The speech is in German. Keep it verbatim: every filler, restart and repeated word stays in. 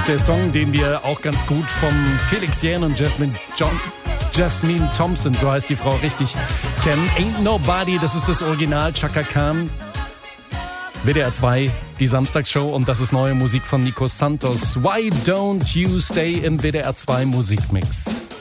ist der Song, den wir auch ganz gut vom Felix Jähn und Jasmine, John, Jasmine Thompson, so heißt die Frau richtig, kennen. Ain't Nobody, das ist das Original, Chaka Khan. W D R zwei, die Samstagsshow, und das ist neue Musik von Nico Santos. Why don't you stay im W D R zwei Musikmix?